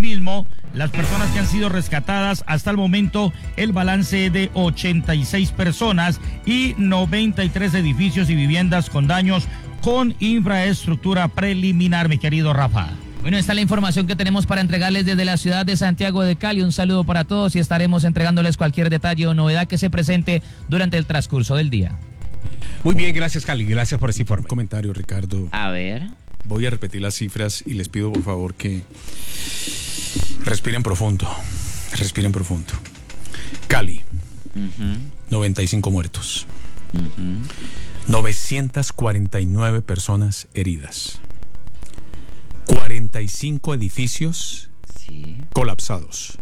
Asimismo, las personas que han sido rescatadas hasta el momento, el balance de 86 personas y 93 edificios y viviendas con daños con infraestructura preliminar, mi querido Rafa. Bueno, esta es la información que tenemos para entregarles desde la ciudad de Santiago de Cali. Un saludo para todos y estaremos entregándoles cualquier detalle o novedad que se presente durante el transcurso del día. Muy bien, gracias Cali, gracias por ese informe. Un comentario, Ricardo. A ver. Voy a repetir las cifras y les pido por favor que respiren profundo. Respiren profundo. Cali, 95 muertos. 949 personas heridas. 45 edificios colapsados.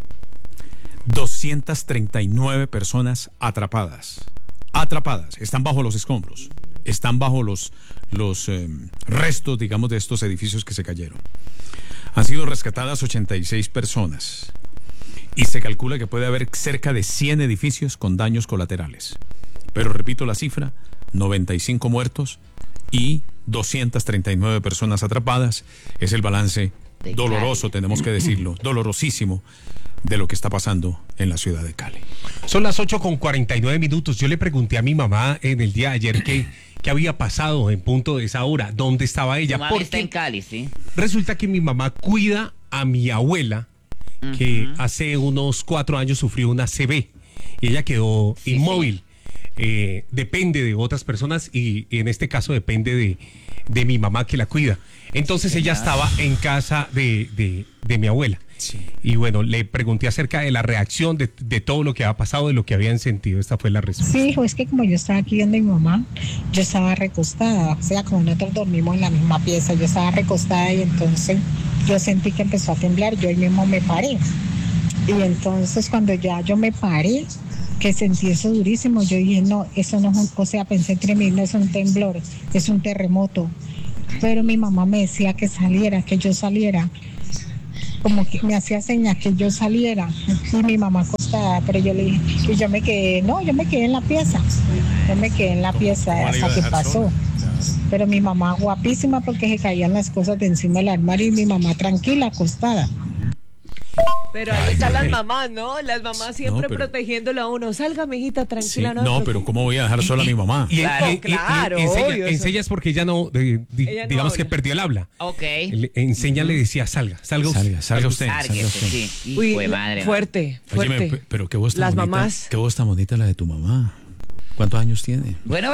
239 personas atrapadas. Están bajo los escombros. Están bajo los restos, digamos, de estos edificios que se cayeron. Han sido rescatadas 86 personas. Y se calcula que puede haber cerca de 100 edificios con daños colaterales. Pero repito la cifra, 95 muertos y 239 personas atrapadas. Es el balance doloroso, tenemos que decirlo, dolorosísimo de lo que está pasando en la ciudad de Cali. Son las 8:49. Yo le pregunté a mi mamá en el día de ayer qué había pasado en punto de esa hora, dónde estaba ella. Porque está en Cali, ¿sí? Resulta que mi mamá cuida a mi abuela, que hace unos 4 años sufrió una ACV y ella quedó inmóvil. Depende de otras personas y en este caso depende de mi mamá que la cuida. Entonces ella estaba en casa de mi abuela. Sí. Y bueno, le pregunté acerca de la reacción de todo lo que había pasado, de lo que habían sentido. Esta fue la respuesta. Sí, hijo, es que como yo estaba aquí viendo a mi mamá, yo estaba recostada, o sea, como nosotros dormimos en la misma pieza, yo estaba recostada y entonces yo sentí que empezó a temblar, yo ahí mismo me paré. Y entonces cuando ya yo me paré, que sentí eso durísimo, yo dije, no, eso no es un, o sea, pensé entre mí, no es un temblor, es un terremoto. Pero mi mamá me decía que saliera, que yo saliera, como que me hacía señas que yo saliera, y mi mamá acostada, pero yo le dije, y yo me quedé en la pieza, hasta que pasó. Pero mi mamá guapísima porque se caían las cosas de encima del armario y mi mamá tranquila, acostada. Pero ahí están las mamás, ¿no? Las mamás siempre protegiéndolo a uno. Salga, mijita, tranquila. Sí, no, pero ¿cómo voy a dejar sola a mi mamá? Claro, enseñas porque ella no, ella digamos no que perdió el habla. Ok. Enseña, le decía, salga usted. Salga usted. Sí. Uy, Fue madre. fuerte. Óyeme, pero qué voz tan Las bonita. mamás. Qué voz tan bonita la de tu mamá. ¿Cuántos años tiene? Bueno.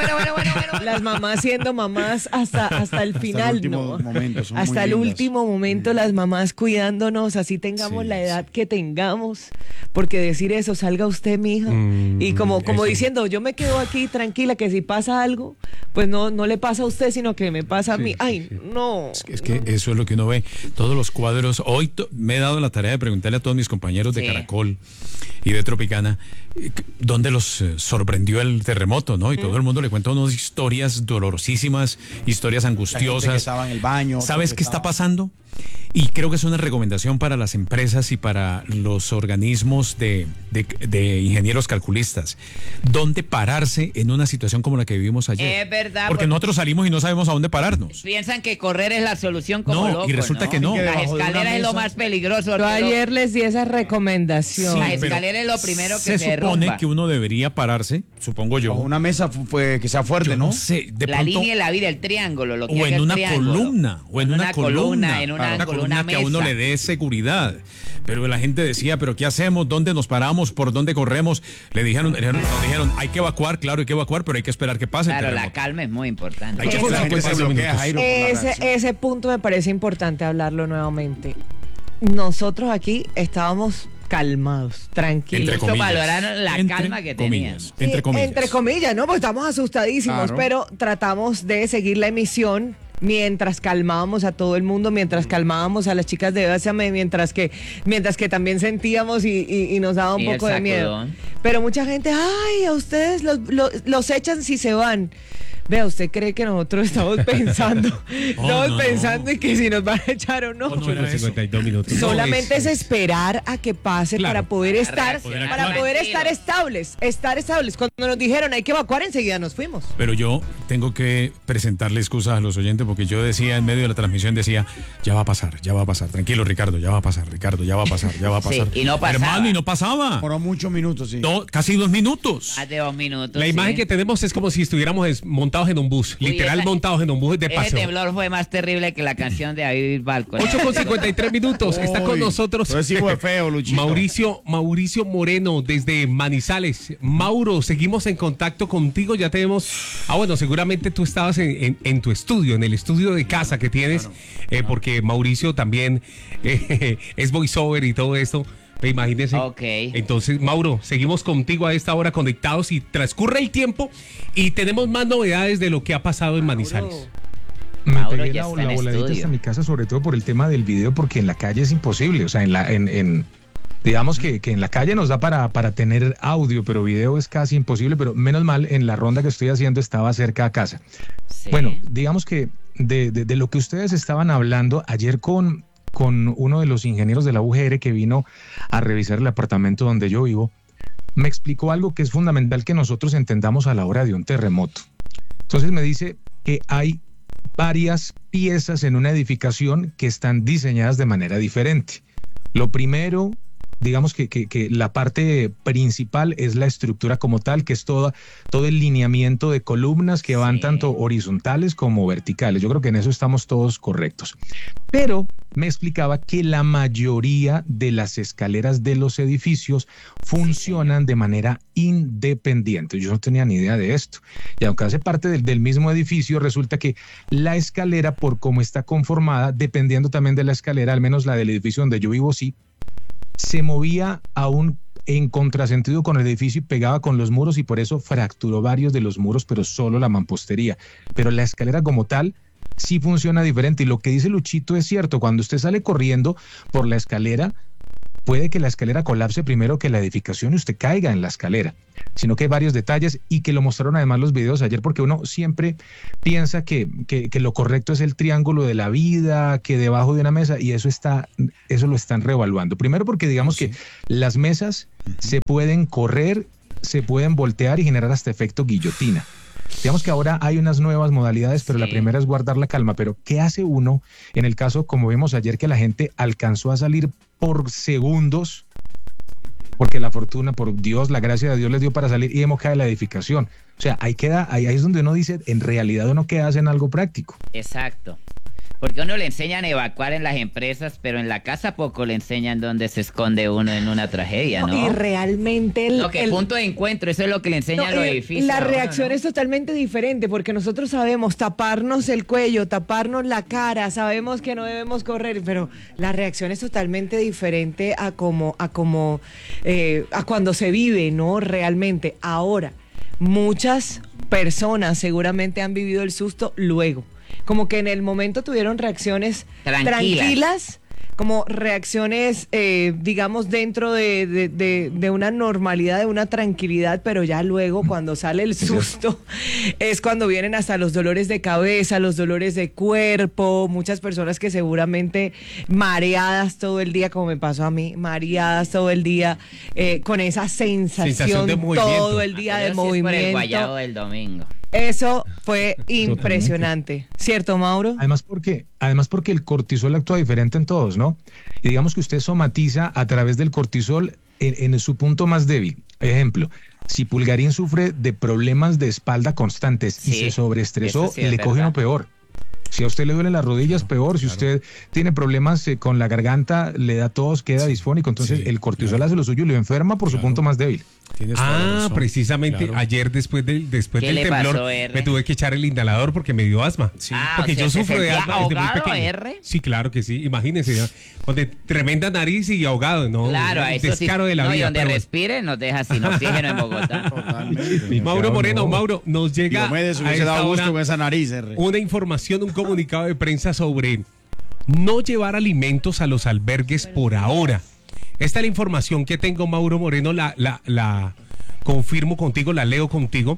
Las mamás siendo mamás hasta el final, ¿no? Momento, hasta el último momento, las mamás cuidándonos, así tengamos la edad que tengamos. Porque decir eso, salga usted, mija. Y como diciendo, yo me quedo aquí tranquila, que si pasa algo, pues no le pasa a usted, sino que me pasa a mí. Ay, no. Es que eso es lo que uno ve. Todos los cuadros. Hoy me he dado la tarea de preguntarle a todos mis compañeros de Caracol y de Tropicana dónde los sorprendió el terremoto, ¿no? Y todo el mundo le cuenta unas historias dolorosísimas, historias angustiosas. Que estaba en el baño. ¿Sabes qué está pasando? Y creo que es una recomendación para las empresas y para los organismos de ingenieros calculistas. ¿Dónde pararse en una situación como la que vivimos ayer? Es verdad. Porque nosotros salimos y no sabemos a dónde pararnos. Piensan que correr es la solución como No, locos, y resulta que no. Las escaleras es lo más peligroso. Yo ayer les di esa recomendación. La escalera es lo primero que se supone derrumba. que uno debería pararse, supongo yo. O una mesa que sea fuerte, Yo ¿no? no sé, de la pronto, línea de la vida, el triángulo, lo que o haga en el una triángulo. columna, o en una columna, en un una ángulo, columna una que a uno mesa. le dé seguridad. Pero la gente decía, ¿pero qué hacemos? ¿Dónde nos paramos? ¿Por dónde corremos? Nos dijeron, hay que evacuar, claro, hay que evacuar, pero hay que esperar que pase. Claro, la calma es muy importante. Hay que La esperar que gente se pase. bloquea, Jairo, por la reacción. Ese punto me parece importante hablarlo nuevamente. Nosotros aquí estábamos calmados, tranquilos. Entre comillas. Valoraron la calma que comillas, tenían. Entre comillas, ¿no? Pues estamos asustadísimos, Claro. pero tratamos de seguir la emisión mientras calmábamos a todo el mundo, mientras calmábamos a las chicas de Bésame, mientras que también sentíamos y nos daba un Y el poco de miedo. sacudón. Pero mucha gente, ay, a ustedes los echan si se van. Vea, ¿usted cree que nosotros estamos pensando? Estamos no, pensando en que si nos van a echar o no. 8:52 minutos. Solamente es esperar a que pase Claro. para poder estar Tranquilos. estables. Cuando nos dijeron hay que evacuar, enseguida nos fuimos. Pero yo tengo que presentarle excusas a los oyentes porque yo decía en medio de la transmisión, decía, ya va a pasar. Tranquilo, Ricardo, ya va a pasar. Sí, y no pasaba. Hermano, y no pasaba. Fueron muchos minutos, sí. No, casi 2 minutos. Más de 2 minutos. La imagen que tenemos es como si estuviéramos montados en un bus, Uy, literal esa- montados en un bus de Ese paseo. temblor fue más terrible que la canción de David Balcón. 8:53 minutos. Está con Uy, nosotros pero sí fue feo, Luchito. Mauricio Moreno desde Manizales. Mauro, seguimos en contacto contigo. Ya tenemos. Bueno, seguramente tú estabas en tu estudio, en el estudio de casa que tienes, porque Mauricio también es voiceover y todo esto. Imagínense. Ok. Entonces, Mauro, seguimos contigo a esta hora conectados y transcurre el tiempo y tenemos más novedades de lo que ha pasado en Manizales. Me Mauro pegué ya la está en voladita estudio. hasta mi casa, sobre todo por el tema del video, porque en la calle es imposible. O sea, digamos que en la calle nos da para tener audio, pero video es casi imposible. Pero menos mal, en la ronda que estoy haciendo estaba cerca a casa. Sí. Bueno, digamos que de lo que ustedes estaban hablando ayer con uno de los ingenieros de la UGR que vino a revisar el apartamento donde yo vivo, me explicó algo que es fundamental que nosotros entendamos a la hora de un terremoto. Entonces me dice que hay varias piezas en una edificación que están diseñadas de manera diferente. Lo primero, digamos que la parte principal es la estructura como tal, que es todo el lineamiento de columnas que van tanto horizontales como verticales. Yo creo que en eso estamos todos correctos. Pero me explicaba que la mayoría de las escaleras de los edificios funcionan de manera independiente. Yo no tenía ni idea de esto. Y aunque hace parte del mismo edificio, resulta que la escalera, por cómo está conformada, dependiendo también de la escalera, al menos la del edificio donde yo vivo, sí, se movía aún en contrasentido con el edificio y pegaba con los muros y por eso fracturó varios de los muros, pero solo la mampostería. Pero la escalera como tal sí funciona diferente y lo que dice Luchito es cierto. Cuando usted sale corriendo por la escalera, puede que la escalera colapse primero que la edificación y usted caiga en la escalera, sino que hay varios detalles y que lo mostraron además los videos ayer, porque uno siempre piensa que lo correcto es el triángulo de la vida, que debajo de una mesa, y eso lo están reevaluando. Primero porque digamos que las mesas se pueden correr, se pueden voltear y generar hasta efecto guillotina. Digamos que ahora hay unas nuevas modalidades, pero la primera es guardar la calma. Pero ¿qué hace uno en el caso, como vimos ayer, que la gente alcanzó a salir por segundos? Porque la fortuna, por Dios, la gracia de Dios les dio para salir y hemos caído en la edificación. O sea, ahí es donde uno dice, en realidad uno qué hace en algo práctico. Exacto. Porque a uno le enseñan a evacuar en las empresas, pero en la casa poco le enseñan dónde se esconde uno en una tragedia, ¿no? Y realmente el punto de encuentro, eso es lo que le enseñan a los edificios. La ahora, reacción ¿no? es totalmente diferente porque nosotros sabemos taparnos el cuello, taparnos la cara, sabemos que no debemos correr, pero la reacción es totalmente diferente a cuando se vive, ¿no? Realmente. Ahora, muchas personas seguramente han vivido el susto luego. Como que en el momento tuvieron reacciones tranquilas, como reacciones, digamos, dentro de una normalidad, de una tranquilidad, pero ya luego cuando sale el susto es cuando vienen hasta los dolores de cabeza, los dolores de cuerpo, muchas personas que seguramente mareadas todo el día, como me pasó a mí, mareadas todo el día, con esa sensación de movimiento. todo el día de Pero sí es por el movimiento. guayabo del domingo. Eso fue impresionante, ¿cierto, Mauro? Además porque el cortisol actúa diferente en todos, ¿no? Y digamos que usted somatiza a través del cortisol en su punto más débil. Ejemplo, si Pulgarín sufre de problemas de espalda constantes y Sí, se sobreestresó, eso sí es le coge verdad. uno peor. Si a usted le duelen las rodillas, peor. Si usted tiene problemas con la garganta, le da tos, queda disfónico. Entonces el cortisol hace lo suyo y lo enferma por su punto más débil. Tienes toda la razón. Precisamente Claro. ayer después del ¿Qué le temblor pasó, R? me tuve que echar el inhalador porque me dio asma. Sí. Porque o sea, yo ¿se sufro de sentía asma desde muy ahogado, pequeño. R? Sí, claro que sí. Imagínense, ¿no? Donde tremenda nariz y ahogado, ¿no? Claro, a El eso sí. descaro de la No, y vida. donde pero bueno. respire nos deja sin oxígeno en Bogotá. Totalmente. Mauro Moreno, Mauro, nos llega Diomedes a hubiese esta dado gusto hora con esa nariz, R. una información, un comunicado de prensa sobre no llevar alimentos a los albergues por ahora. Esta es la información que tengo, Mauro Moreno, la confirmo contigo, la leo contigo.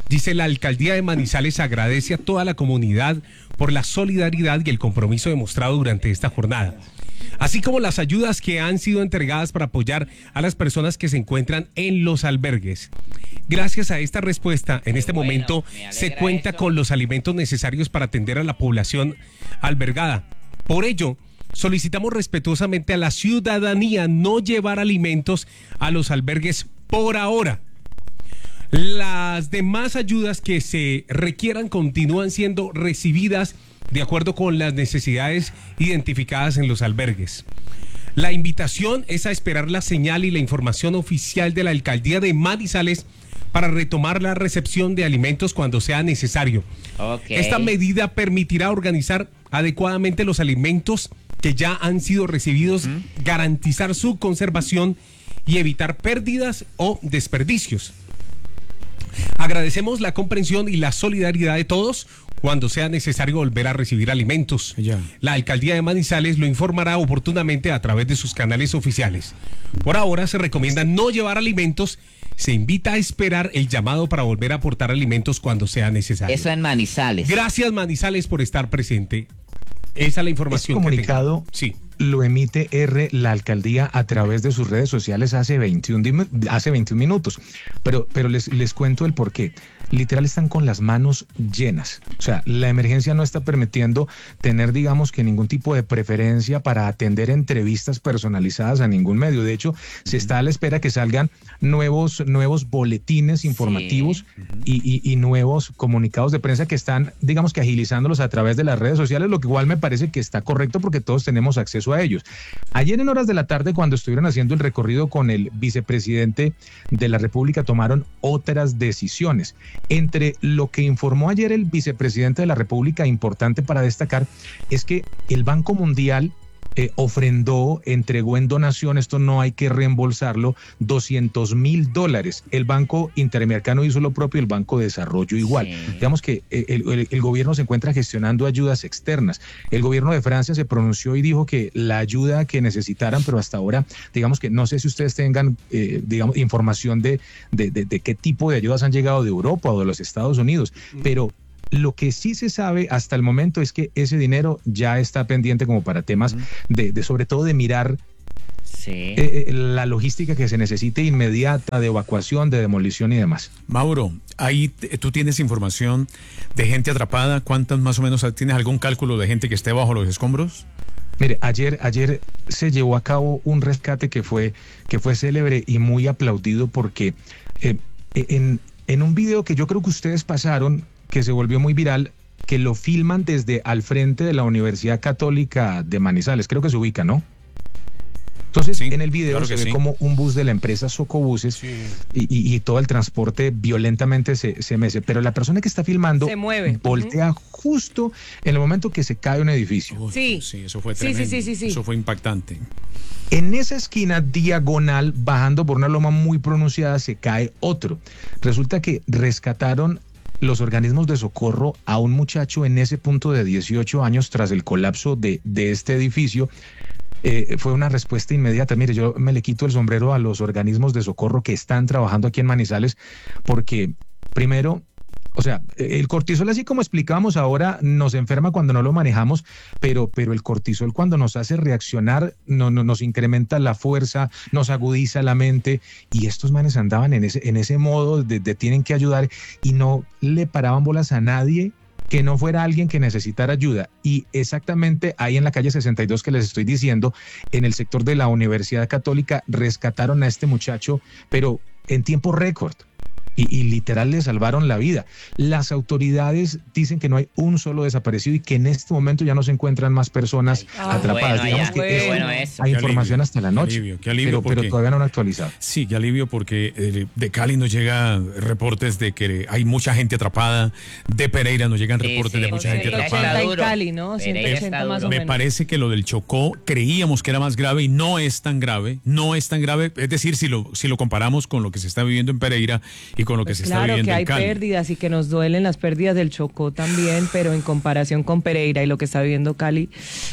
Dice: la alcaldía de Manizales agradece a toda la comunidad por la solidaridad y el compromiso demostrado durante esta jornada, así como las ayudas que han sido entregadas para apoyar a las personas que se encuentran en los albergues. Gracias a esta respuesta, en este momento se cuenta con los alimentos necesarios para atender a la población albergada. Por ello, solicitamos respetuosamente a la ciudadanía no llevar alimentos a los albergues por ahora. Las demás ayudas que se requieran continúan siendo recibidas de acuerdo con las necesidades identificadas en los albergues. La invitación es a esperar la señal y la información oficial de la alcaldía de Manizales para retomar la recepción de alimentos cuando sea necesario. Esta medida permitirá organizar adecuadamente los alimentos que ya han sido recibidos, garantizar su conservación y evitar pérdidas o desperdicios. Agradecemos la comprensión y la solidaridad de todos cuando sea necesario volver a recibir alimentos. La alcaldía de Manizales lo informará oportunamente a través de sus canales oficiales. Por ahora se recomienda no llevar alimentos. Se invita a esperar el llamado para volver a aportar alimentos cuando sea necesario. Eso en Manizales. Gracias, Manizales, por estar presente. Esa es la información. Este comunicado sí lo emite la alcaldía a través de sus redes sociales hace 21 minutos. Pero les cuento el porqué. Literal, están con las manos llenas. O sea, la emergencia no está permitiendo tener, digamos, que ningún tipo de preferencia para atender entrevistas personalizadas a ningún medio. De hecho, se está a la espera que salgan nuevos boletines informativos y nuevos comunicados de prensa que están, digamos, que agilizándolos a través de las redes sociales, lo que igual me parece que está correcto porque todos tenemos acceso a ellos. Ayer en horas de la tarde, cuando estuvieron haciendo el recorrido con el vicepresidente de la República, tomaron otras decisiones. Entre lo que informó ayer el vicepresidente de la República, importante para destacar, es que el Banco Mundial ofrendó, entregó en donación, esto no hay que reembolsarlo, $200,000. El Banco Interamericano hizo lo propio, el Banco de Desarrollo igual. Digamos que el gobierno se encuentra gestionando ayudas externas. El gobierno de Francia se pronunció y dijo que la ayuda que necesitaran, pero hasta ahora, digamos que no sé si ustedes tengan, digamos, información de qué tipo de ayudas han llegado de Europa o de los Estados Unidos, pero lo que sí se sabe hasta el momento es que ese dinero ya está pendiente como para temas de sobre todo de mirar la logística que se necesite inmediata de evacuación, de demolición y demás. Mauro, ahí tú tienes información de gente atrapada. ¿Cuántas más o menos tienes algún cálculo de gente que esté bajo los escombros? Mire, ayer se llevó a cabo un rescate que fue célebre y muy aplaudido porque en un video que yo creo que ustedes pasaron, que se volvió muy viral, que lo filman desde al frente de la Universidad Católica de Manizales, creo que se ubica, ¿no? Entonces, sí, en el video claro se ve como un bus de la empresa Socobuses y todo el transporte violentamente se mece, pero la persona que está filmando se mueve, voltea justo en el momento que se cae un edificio. Sí, eso fue tremendo. Sí. Eso fue impactante. En esa esquina diagonal, bajando por una loma muy pronunciada, se cae otro. Resulta que rescataron los organismos de socorro a un muchacho en ese punto de 18 años tras el colapso de este edificio. Fue una respuesta inmediata. Mire, yo me le quito el sombrero a los organismos de socorro que están trabajando aquí en Manizales, porque primero, o sea, el cortisol, así como explicábamos ahora, nos enferma cuando no lo manejamos, pero el cortisol cuando nos hace reaccionar, nos incrementa la fuerza, nos agudiza la mente, y estos manes andaban en ese modo de tienen que ayudar y no le paraban bolas a nadie que no fuera alguien que necesitara ayuda. Y exactamente ahí en la calle 62 que les estoy diciendo, en el sector de la Universidad Católica, rescataron a este muchacho, pero en tiempo récord. Y literal le salvaron la vida. Las autoridades dicen que no hay un solo desaparecido y que en este momento ya no se encuentran más personas atrapadas. Bueno, digamos que hay información hasta la noche, qué alivio pero todavía no han actualizado. Sí, qué alivio porque de Cali nos llegan reportes de que hay mucha gente atrapada, de Pereira nos llegan reportes de mucha gente atrapada. En Cali, ¿no? 180 más o menos. Me parece que lo del Chocó creíamos que era más grave y no es tan grave, es decir, si lo comparamos con lo que se está viviendo en Pereira y con lo que se está viviendo en Cali. Claro que hay pérdidas y que nos duelen las pérdidas del Chocó también, pero en comparación con Pereira y lo que está viviendo Cali,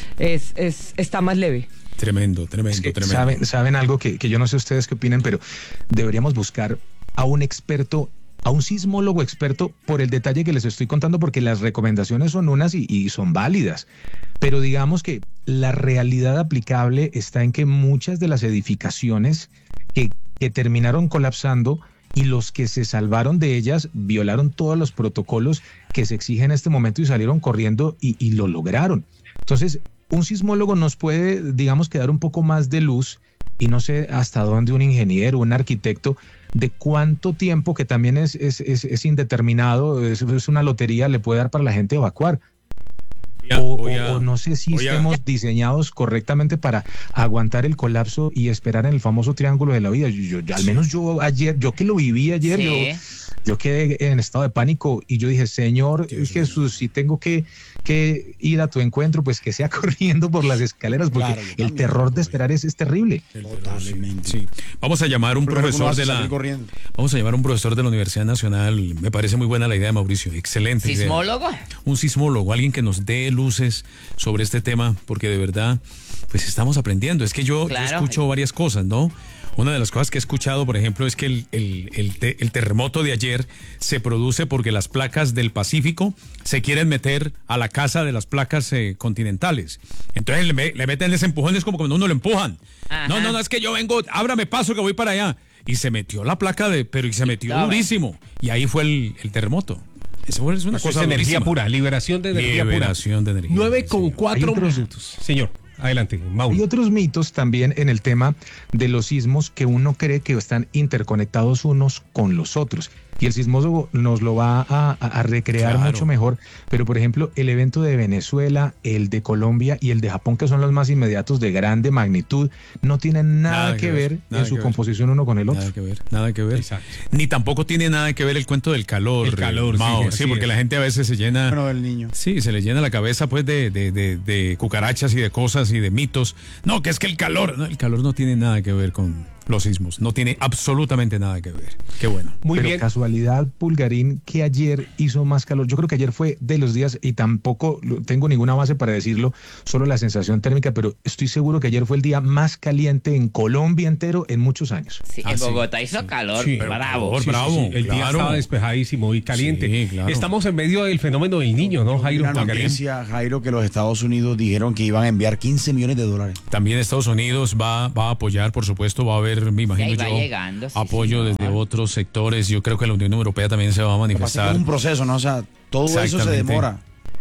está más leve. Tremendo. Es que saben algo que yo no sé ustedes qué opinan, pero deberíamos buscar a un experto a un sismólogo experto por el detalle que les estoy contando, porque las recomendaciones son unas y son válidas. Pero digamos que la realidad aplicable está en que muchas de las edificaciones que terminaron colapsando y los que se salvaron de ellas violaron todos los protocolos que se exigen en este momento y salieron corriendo y lo lograron. Entonces, un sismólogo nos puede, digamos, que dar un poco más de luz, y no sé hasta dónde un ingeniero, un arquitecto, de cuánto tiempo, que también es indeterminado, es una lotería, le puede dar para la gente evacuar. O no sé si estemos diseñados correctamente para aguantar el colapso y esperar en el famoso triángulo de la vida. Al menos yo ayer, yo que lo viví ayer, yo quedé en estado de pánico y yo dije, Señor Jesús, si tengo que ir a tu encuentro, pues que sea corriendo por las escaleras, porque el terror de esperar es terrible. Totalmente. Sí. Vamos a llamar a un profesor de la Universidad Nacional. Me parece muy buena la idea de Mauricio. Excelente idea. ¿Sismólogo? Un sismólogo, alguien que nos dé luces sobre este tema, porque de verdad, pues estamos aprendiendo. Es que yo escucho varias cosas, ¿no? Una de las cosas que he escuchado, por ejemplo, es que el terremoto de ayer se produce porque las placas del Pacífico se quieren meter a la casa de las placas continentales. Entonces le meten ese empujón, es como cuando uno lo empujan. Ajá. No, es que yo vengo, ábrame paso que voy para allá. Y se metió la placa y se metió durísimo. Y ahí fue el terremoto. Eso es una cosa energía pura, liberación de energía pura. 9:04 minutos. Señor. Adelante, Mauro. Hay otros mitos también en el tema de los sismos que uno cree que están interconectados unos con los otros. Y el sismólogo nos lo va a recrear mucho mejor. Pero, por ejemplo, el evento de Venezuela, el de Colombia y el de Japón, que son los más inmediatos de grande magnitud, no tienen nada que ver en su composición uno con el otro. Nada que ver. Exacto. Ni tampoco tiene nada que ver el cuento del calor. El calor, Mao, sí, porque la gente a veces se llena... Bueno, del niño. Sí, se le llena la cabeza pues de cucarachas y de cosas y de mitos. No, que es que el calor no tiene nada que ver con los sismos. No tiene absolutamente nada que ver. Qué bueno. Muy bien. Casualidad, Pulgarín, que ayer hizo más calor. Yo creo que ayer fue de los días, y tampoco tengo ninguna base para decirlo, solo la sensación térmica, pero estoy seguro que ayer fue el día más caliente en Colombia entero en muchos años. Sí, en Bogotá hizo calor, bravo. Sí. El día estaba despejadísimo y caliente. Sí, claro. Estamos en medio del fenómeno del niño, ¿no, Jairo? Una noticia, Jairo, que los Estados Unidos dijeron que iban a enviar $15 millones. También Estados Unidos va a apoyar, por supuesto, va a haber, me imagino yo, llegando, apoyo desde otros sectores. Yo creo que la Unión Europea también se va a manifestar. Es un proceso, ¿no? O sea, todo eso se demora.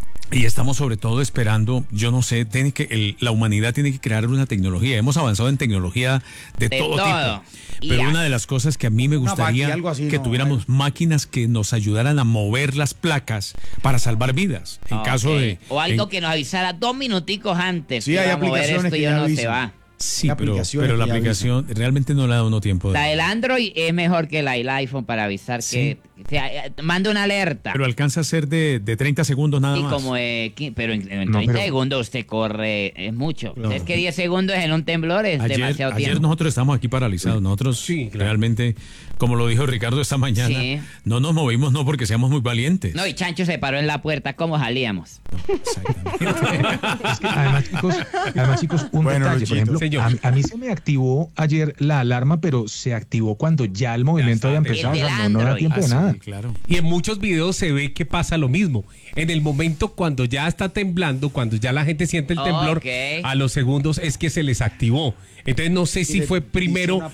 Y estamos sobre todo esperando, yo no sé, la humanidad tiene que crear una tecnología. Hemos avanzado en tecnología de todo tipo. Pero una de las cosas que a mí me gustaría que tuviéramos máquinas que nos ayudaran a mover las placas para salvar vidas. En caso de... O algo que nos avisara 2 minuticos antes. Sí, hay aplicaciones que ya no se va. Sí, pero la aplicación realmente no le da uno tiempo. La del Android es mejor que la del iPhone para avisar que manda una alerta. Pero alcanza a ser de 30 segundos nada más. Pero en 30 segundos usted corre, es mucho. Es que 10 segundos en un temblor es demasiado tiempo. Ayer nosotros estamos aquí paralizados. Nosotros realmente, como lo dijo Ricardo esta mañana, no nos movimos no porque seamos muy valientes. No, y Chancho se paró en la puerta. ¿Cómo salíamos? Exactamente. Es que además, chicos, un detalle. Por ejemplo, a mí se me activó ayer la alarma, pero se activó cuando ya el movimiento había empezado. No da tiempo de nada. Claro. Y en muchos videos se ve que pasa lo mismo. En el momento cuando ya está temblando, cuando ya la gente siente el temblor, a los segundos es que se les activó. Entonces no sé si fue primero,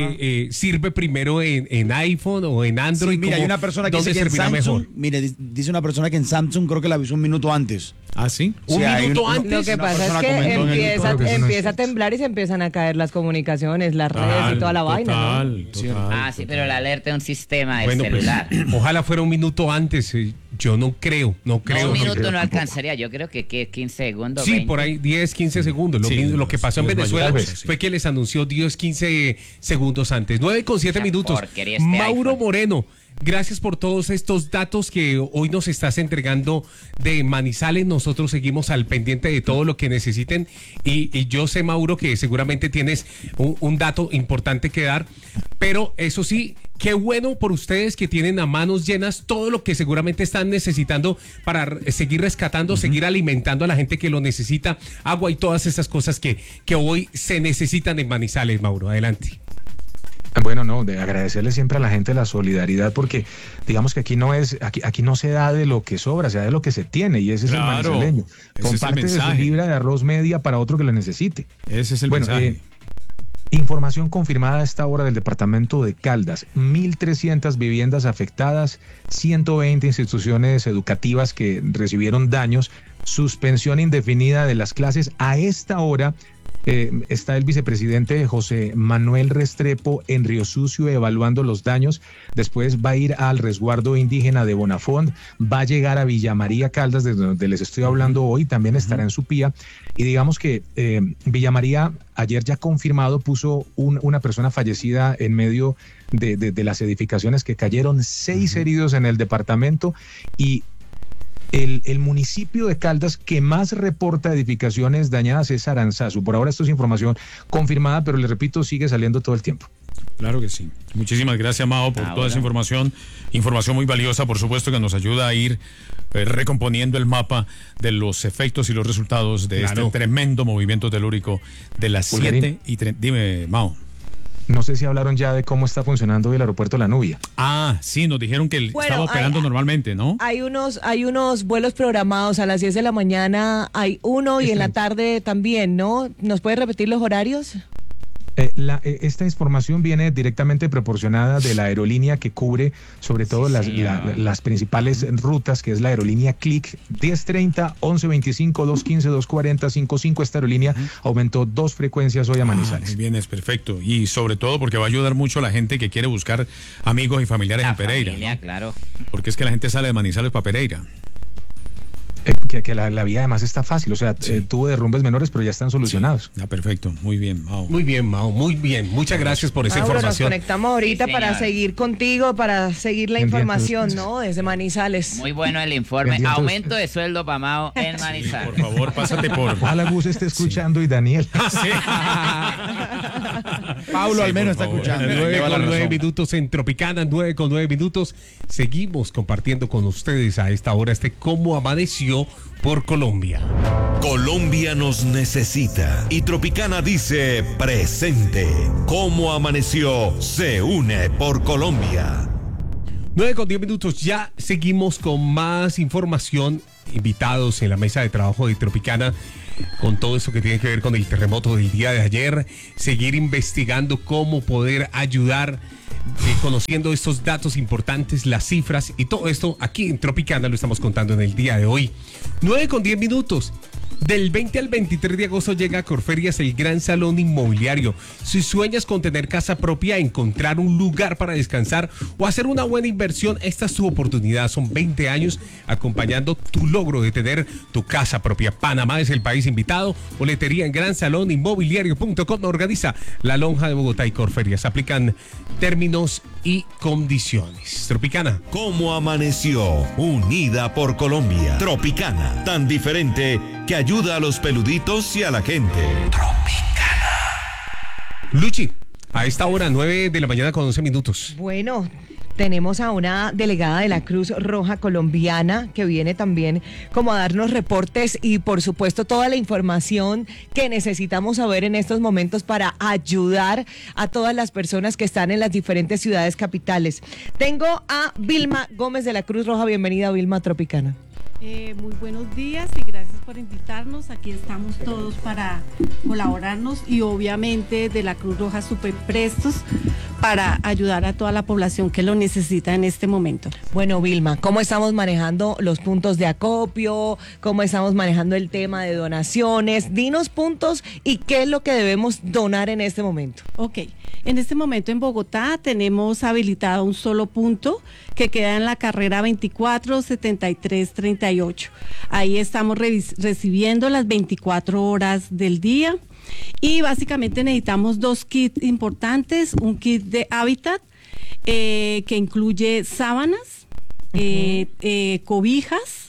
sirve primero en iPhone o en Android. Sí, mira, hay una persona que dice que en Samsung, mejor. Mire, dice una persona que en Samsung creo que la avisó un minuto antes. ¿Ah, sí? ¿Un minuto antes? Lo que pasa es que empieza a temblar y se empiezan a caer las comunicaciones, las redes y toda la vaina, ¿no? Total. Sí, pero la alerta es un sistema del celular. Pues, ojalá fuera un minuto antes. Yo no creo. Un minuto no alcanzaría. Yo creo que 15 segundos. Sí, 20. Por ahí 10, 15 segundos. Lo que pasó en Venezuela fue que les anunció 10, 15 segundos antes. 9:07 minutos. Mauro Moreno, gracias por todos estos datos que hoy nos estás entregando de Manizales. Nosotros seguimos al pendiente de todo lo que necesiten. Y yo sé, Mauro, que seguramente tienes un dato importante que dar. Pero eso sí, qué bueno por ustedes que tienen a manos llenas todo lo que seguramente están necesitando para seguir rescatando, seguir alimentando a la gente que lo necesita, agua y todas esas cosas que hoy se necesitan en Manizales, Mauro. Adelante. Bueno, no, de agradecerle siempre a la gente la solidaridad, porque digamos que aquí no se da de lo que sobra, se da de lo que se tiene, y ese es el manizaleño. Comparte de su libra de arroz media para otro que lo necesite. Ese es el mensaje. Información confirmada a esta hora del departamento de Caldas: 1.300 viviendas afectadas, 120 instituciones educativas que recibieron daños, suspensión indefinida de las clases. A esta hora está el vicepresidente José Manuel Restrepo en Río Sucio evaluando los daños. Después va a ir al resguardo indígena de Bonafont, va a llegar a Villa María Caldas, de donde les estoy hablando hoy, también estará en Supía. Y digamos que Villa María, ayer ya confirmado, puso una persona fallecida en medio de las edificaciones que cayeron, 6 heridos en el departamento, y el municipio de Caldas que más reporta edificaciones dañadas es Aranzazu. Por ahora esto es información confirmada, pero le repito, sigue saliendo todo el tiempo. Claro que sí. Muchísimas gracias, Mao, por toda esa información. Información muy valiosa, por supuesto, que nos ayuda a ir recomponiendo el mapa de los efectos y los resultados de este tremendo movimiento telúrico de las 7:30. Dime, Mao. No sé si hablaron ya de cómo está funcionando el aeropuerto La Nubia. Ah, sí, nos dijeron que estaba operando normalmente, ¿no? Hay unos vuelos programados a las 10 de la mañana, hay uno y en la tarde también, ¿no? ¿Nos puede repetir los horarios? Esta información viene directamente proporcionada de la aerolínea que cubre sobre todo las principales rutas, que es la aerolínea Click. 10:30, 11:25, 2:15, 2:40, 5:05. Esta aerolínea aumentó 2 frecuencias hoy a Manizales. Muy bien, es perfecto. Y sobre todo porque va a ayudar mucho a la gente que quiere buscar amigos y familiares en Pereira. Familia, claro. Porque es que la gente sale de Manizales para Pereira. Que la vía además está fácil, o sea, tuvo derrumbes menores, pero ya están solucionados. Sí. Perfecto, muy bien, Mao. Muy bien, Mao, muy bien. Muchas gracias por esa información. Nos conectamos ahorita para seguir contigo, para seguir la información, ¿no? Desde Manizales. Muy bueno el informe. Aumento de sueldo para Mao en Manizales. Por favor, pásate por... Ojalá Gus esté escuchando y Daniel. Sí. Paulo al menos está escuchando. 9:09 minutos en Tropicana, 9:09 minutos. Seguimos compartiendo con ustedes a esta hora Cómo Amaneció por Colombia. Colombia nos necesita y Tropicana dice presente. Cómo Amaneció se une por Colombia. 9:10 minutos, ya seguimos con más información. Invitados en la mesa de trabajo de Tropicana con todo eso que tiene que ver con el terremoto del día de ayer. Seguir investigando cómo poder ayudar, conociendo estos datos importantes, las cifras y todo esto aquí en Tropicana lo estamos contando en el día de hoy. 9:10 minutos. Del 20 al 23 de agosto llega a Corferias el Gran Salón Inmobiliario. Si sueñas con tener casa propia, encontrar un lugar para descansar o hacer una buena inversión, esta es tu oportunidad. Son 20 años acompañando tu logro de tener tu casa propia. Panamá es el país invitado. Boletería en gransalóninmobiliario.com. Organiza la Lonja de Bogotá y Corferias. Aplican términos y condiciones. Tropicana. Cómo Amaneció, unida por Colombia. Tropicana, tan diferente que ayuda a los peluditos y a la gente. Tropicana. Luchi, a esta hora, 9 de la mañana con 11 minutos. Bueno, tenemos a una delegada de la Cruz Roja Colombiana que viene también como a darnos reportes y por supuesto toda la información que necesitamos saber en estos momentos para ayudar a todas las personas que están en las diferentes ciudades capitales. Tengo a Vilma Gómez de la Cruz Roja. Bienvenida, Vilma, a Tropicana. Muy buenos días y gracias por invitarnos. Aquí estamos todos para colaborarnos y obviamente de la Cruz Roja súper prestos para ayudar a toda la población que lo necesita en este momento. Bueno, Vilma, ¿cómo estamos manejando los puntos de acopio? ¿Cómo estamos manejando el tema de donaciones? Dinos puntos y qué es lo que debemos donar en este momento. Ok, en este momento en Bogotá tenemos habilitado un solo punto que queda en la carrera 24 73 38. Ahí estamos recibiendo las 24 horas del día y básicamente necesitamos 2 kits importantes, un kit de hábitat que incluye sábanas, cobijas,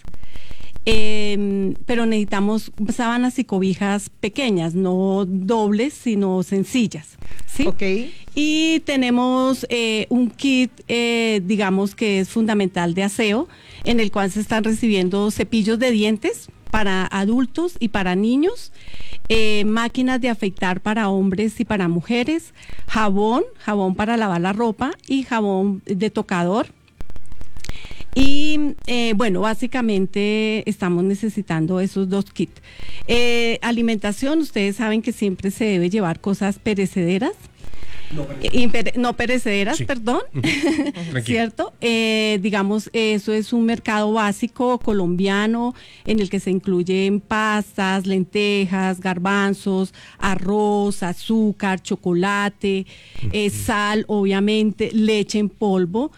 pero necesitamos sábanas y cobijas pequeñas, no dobles, sino sencillas. ¿Sí? Okay. Y tenemos un kit, digamos que es fundamental de aseo, en el cual se están recibiendo cepillos de dientes, para adultos y para niños, máquinas de afeitar para hombres y para mujeres, jabón para lavar la ropa y jabón de tocador. Y bueno, básicamente estamos necesitando esos 2 kits. Alimentación, ustedes saben que siempre se debe llevar cosas perecederas. No perecederas, sí. Perdón, ¿cierto? Digamos, eso es un mercado básico colombiano en el que se incluyen pastas, lentejas, garbanzos, arroz, azúcar, chocolate, sal, obviamente, leche en polvo.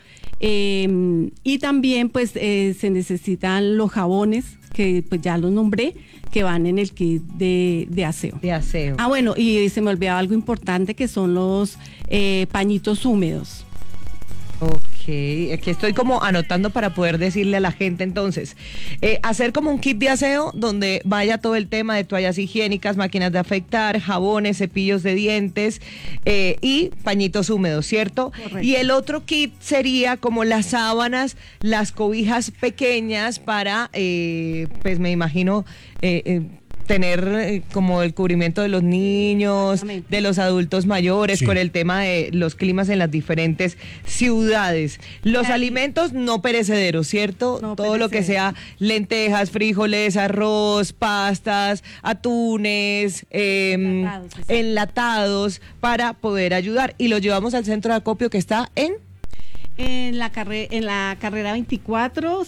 Y también pues se necesitan los jabones, que pues ya los nombré, que van en el kit de aseo. De aseo. Ah, bueno, y se me olvidaba algo importante, que son los pañitos húmedos. Ok, aquí estoy como anotando para poder decirle a la gente entonces, hacer como un kit de aseo donde vaya todo el tema de toallas higiénicas, máquinas de afeitar, jabones, cepillos de dientes y pañitos húmedos, ¿cierto? Correcto. Y el otro kit sería como las sábanas, las cobijas pequeñas para, pues me imagino, tener como el cubrimiento de los niños, de los adultos mayores, sí, con el tema de los climas en las diferentes ciudades. Los alimentos no perecederos, ¿cierto? No todo lo que sea lentejas, frijoles, arroz, pastas, atunes, enlatados, para poder ayudar. Y lo llevamos al centro de acopio que está en la carrera 24,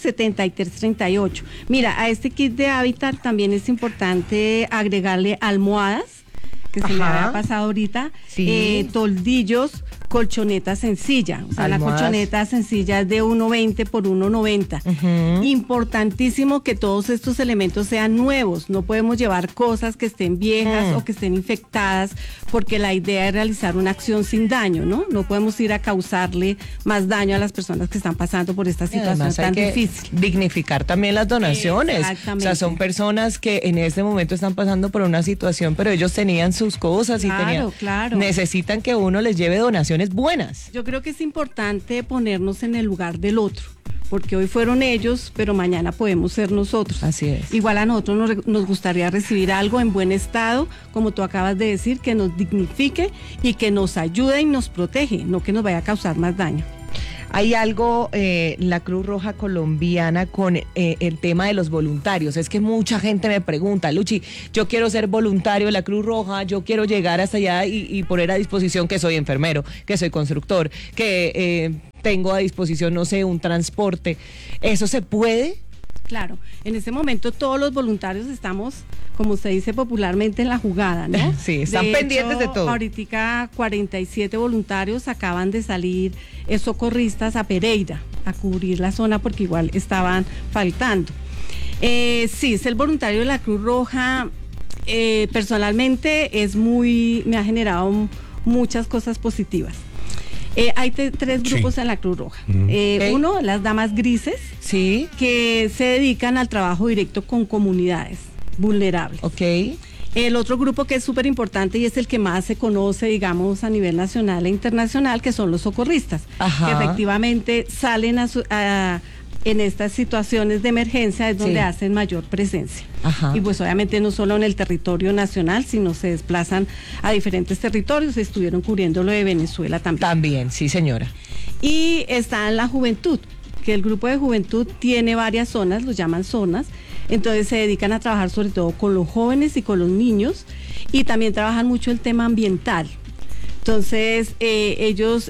7338. Mira, a este kit de Hábitat también es importante agregarle almohadas, que se me había pasado ahorita, sí, toldillos, colchoneta sencilla, o sea, la colchoneta sencilla es de 1.20 por 1.90. Importantísimo que todos estos elementos sean nuevos, no podemos llevar cosas que estén viejas o que estén infectadas, porque la idea es realizar una acción sin daño, ¿no? No podemos ir a causarle más daño a las personas que están pasando por esta situación tan difícil. Dignificar también las donaciones. Exactamente. O sea, son personas que en este momento están pasando por una situación, pero ellos tenían sus cosas, claro, y necesitan que uno les lleve donaciones buenas. Yo creo que es importante ponernos en el lugar del otro, porque hoy fueron ellos, pero mañana podemos ser nosotros. Así es. Igual a nosotros nos gustaría recibir algo en buen estado, como tú acabas de decir, que nos dignifique y que nos ayude y nos protege, no que nos vaya a causar más daño. Hay algo, la Cruz Roja Colombiana, con el tema de los voluntarios. Es que mucha gente me pregunta, Luchi, yo quiero ser voluntario de la Cruz Roja, yo quiero llegar hasta allá y poner a disposición que soy enfermero, que soy constructor, que tengo a disposición, no sé, un transporte. ¿Eso se puede? Claro, en este momento todos los voluntarios estamos, como se dice popularmente, en la jugada, ¿no? Sí, están pendientes de todo. Ahorita 47 voluntarios acaban de salir socorristas a Pereira a cubrir la zona porque igual estaban faltando. Sí, ser voluntario de la Cruz Roja personalmente me ha generado muchas cosas positivas. Hay 3 grupos en la Cruz Roja. Uno, las damas grises, sí, que se dedican al trabajo directo con comunidades vulnerables. Okay. El otro grupo que es súper importante y es el que más se conoce, digamos, a nivel nacional e internacional, que son los socorristas, que efectivamente salen en estas situaciones de emergencia, es donde hacen mayor presencia. Y pues obviamente no solo en el territorio nacional, sino se desplazan a diferentes territorios, estuvieron cubriendo lo de Venezuela también. También, sí señora. Y está en la juventud, que el grupo de juventud tiene varias zonas, los llaman zonas, entonces se dedican a trabajar sobre todo con los jóvenes y con los niños, y también trabajan mucho el tema ambiental. Entonces, ellos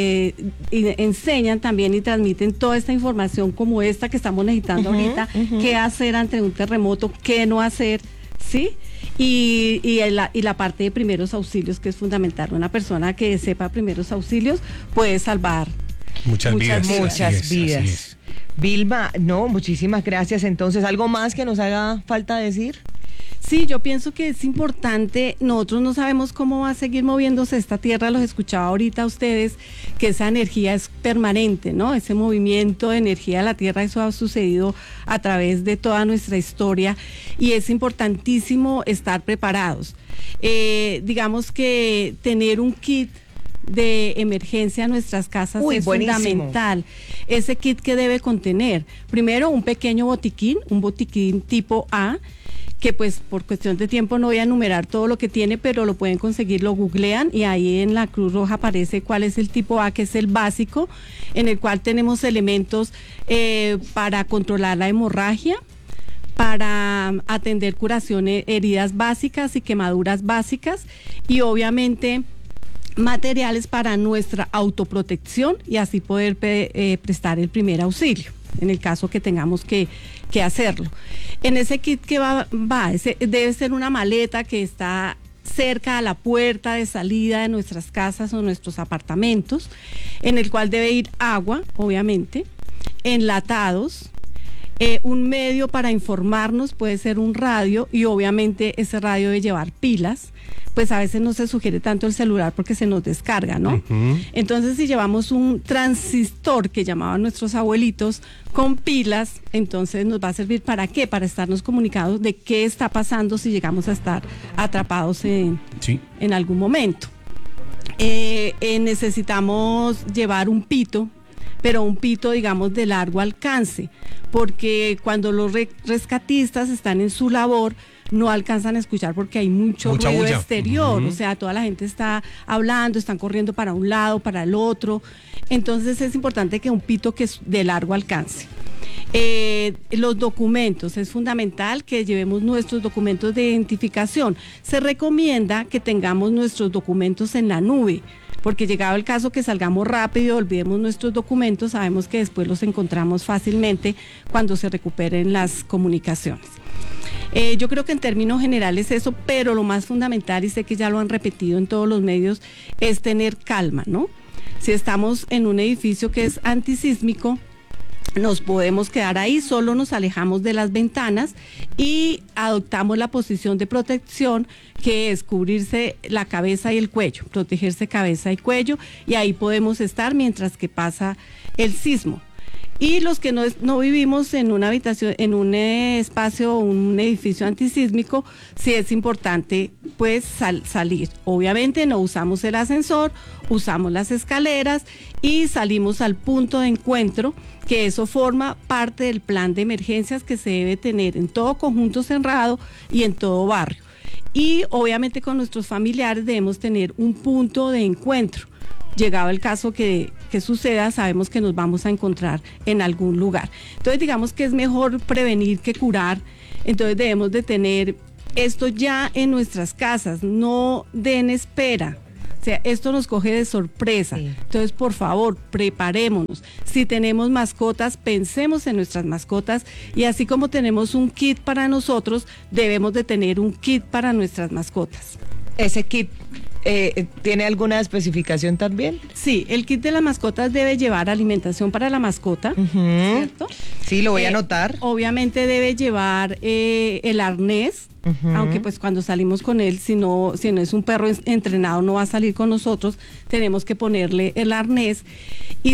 enseñan también y transmiten toda esta información como esta que estamos necesitando ahorita, qué hacer ante un terremoto, qué no hacer, ¿sí? Y la parte de primeros auxilios, que es fundamental. Una persona que sepa primeros auxilios puede salvar muchas vidas. Muchas vidas. Vilma, muchísimas gracias. Entonces, ¿algo más que nos haga falta decir? Sí, yo pienso que es importante, nosotros no sabemos cómo va a seguir moviéndose esta tierra, los escuchaba ahorita a ustedes, que esa energía es permanente, ¿no? Ese movimiento de energía de la tierra, eso ha sucedido a través de toda nuestra historia y es importantísimo estar preparados. Digamos que tener un kit de emergencia a nuestras casas es fundamental. Ese kit que debe contener, primero, un pequeño botiquín, un botiquín tipo A, que pues por cuestión de tiempo no voy a enumerar todo lo que tiene, pero lo pueden conseguir, lo googlean y ahí en la Cruz Roja aparece cuál es el tipo A, que es el básico, en el cual tenemos elementos para controlar la hemorragia, para atender curaciones, heridas básicas y quemaduras básicas, y obviamente materiales para nuestra autoprotección y así poder prestar el primer auxilio en el caso que tengamos que hacerlo. En ese kit que debe ser una maleta que está cerca a la puerta de salida de nuestras casas o nuestros apartamentos, en el cual debe ir agua, obviamente, enlatados, un medio para informarnos, puede ser un radio, y obviamente ese radio debe llevar pilas, pues a veces no se sugiere tanto el celular porque se nos descarga, ¿no? Entonces, si llevamos un transistor que llamaban nuestros abuelitos con pilas, entonces nos va a servir ¿para qué? Para estarnos comunicados de qué está pasando si llegamos a estar atrapados en algún momento. Necesitamos llevar un pito, pero un pito, digamos, de largo alcance, porque cuando los rescatistas están en su labor, no alcanzan a escuchar porque hay mucho ruido bulla exterior, o sea, toda la gente está hablando, están corriendo para un lado, para el otro, entonces es importante que un pito que es de largo alcance. Los documentos, es fundamental que llevemos nuestros documentos de identificación. Se recomienda que tengamos nuestros documentos en la nube, porque llegado el caso que salgamos rápido, olvidemos nuestros documentos, sabemos que después los encontramos fácilmente cuando se recuperen las comunicaciones. Yo creo que en términos generales eso, pero lo más fundamental, y sé que ya lo han repetido en todos los medios, es tener calma, ¿no? Si estamos en un edificio que es antisísmico, nos podemos quedar ahí, solo nos alejamos de las ventanas y adoptamos la posición de protección, que es cubrirse la cabeza y el cuello, protegerse cabeza y cuello, y ahí podemos estar mientras que pasa el sismo. Y los que no vivimos en una habitación, en un espacio o un edificio antisísmico, sí es importante pues salir. Obviamente no usamos el ascensor, usamos las escaleras y salimos al punto de encuentro, que eso forma parte del plan de emergencias que se debe tener en todo conjunto cerrado y en todo barrio. Y obviamente con nuestros familiares debemos tener un punto de encuentro. Llegado el caso que suceda, sabemos que nos vamos a encontrar en algún lugar. Entonces, digamos que es mejor prevenir que curar. Entonces, debemos de tener esto ya en nuestras casas, no den espera. O sea, esto nos coge de sorpresa. Sí. Entonces, por favor, preparémonos. Si tenemos mascotas, pensemos en nuestras mascotas, y así como tenemos un kit para nosotros, debemos de tener un kit para nuestras mascotas. Ese kit ¿tiene alguna especificación también? Sí, el kit de las mascotas debe llevar alimentación para la mascota, ¿cierto? Sí, lo voy a anotar. Obviamente debe llevar el arnés, aunque pues cuando salimos con él, si no es un perro entrenado, no va a salir con nosotros, tenemos que ponerle el arnés. Y